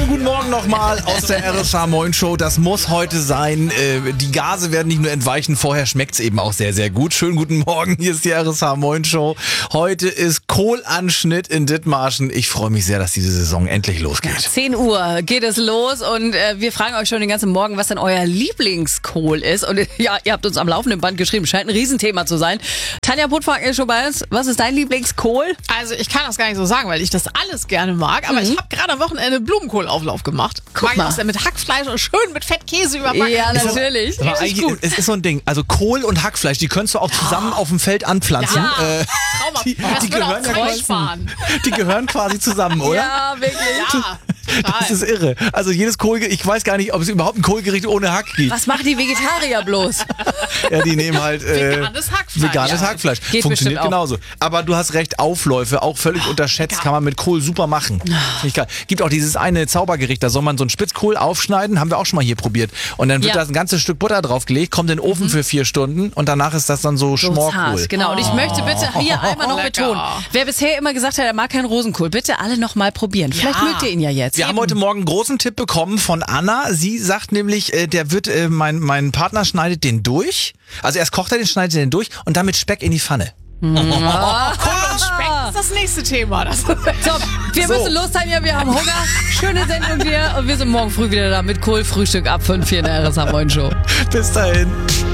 guten Morgen nochmal aus der RSH Moin Show. Das muss heute sein. Die Gase werden nicht nur entweichen, vorher schmeckt's eben auch sehr, sehr gut. Schönen guten Morgen, hier ist die RSH Moin Show. Heute ist Kohlanschnitt in Dithmarschen. Ich freue mich sehr, dass diese Saison endlich losgeht. 10 Uhr geht es los und wir fragen euch schon den ganzen Morgen, was denn euer Lieblingskohl ist. Und ja, ihr habt uns am laufenden Band geschrieben, scheint ein Riesenthema zu sein. Tanja Puttfang ist schon bei uns. Was ist dein Lieblingskohl? Also ich kann das gar nicht so sagen, weil ich das alles gerne mag, aber ich habe gerade am Wochenende Blumenkohlauflauf gemacht. Guck mal. Mit Hackfleisch und schön mit Fettkäse überbacken. Ja, natürlich. Aber eigentlich, es ist so ein Ding. Also Kohl und Hackfleisch, die könntest du auch zusammen auf dem Feld anpflanzen. Ja. Die gehören ja quasi, sparen. die gehören quasi zusammen, oder? Ja, wirklich. Ja, Das ist irre. Also jedes Kohlgericht, ich weiß gar nicht, ob es überhaupt ein Kohlgericht ohne Hack gibt. Was machen die Vegetarier bloß? Ja, die nehmen halt veganes Hackfleisch. Veganes Hackfleisch. Geht Funktioniert bestimmt auch. genauso. Aber du hast recht, Aufläufe, auch völlig unterschätzt, kann man mit Kohl super machen. Finde ich geil. Gibt auch dieses eine Zaubergericht, da soll man so einen Spitzkohl aufschneiden, haben wir auch schon mal hier probiert. Und dann wird da ein ganzes Stück Butter draufgelegt, kommt in den Ofen für 4 Stunden und danach ist das dann so Schmorkohl. Zart, genau. Und ich möchte bitte hier einmal noch lecker. betonen, wer bisher immer gesagt hat, er mag keinen Rosenkohl, bitte alle noch mal probieren. Vielleicht mögt ihr ihn ja jetzt. Wir haben heute Morgen einen großen Tipp bekommen von Anna. Sie sagt nämlich, der wird, mein Partner schneidet den durch. Also erst kocht er den, schneidet den durch und dann mit Speck in die Pfanne. Kohl und Speck ist das nächste Thema. So, wir müssen los, Tanja, wir haben Hunger. Schöne Sendung dir und wir sind morgen früh wieder da mit Kohlfrühstück ab 5 hier in der RSH Moin Show. Bis dahin.